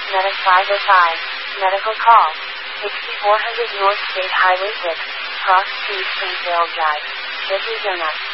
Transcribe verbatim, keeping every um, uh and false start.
Medic five oh five, medical call. sixty-four hundred North State Highway six, Cross Street, Springfield Drive, Arizona.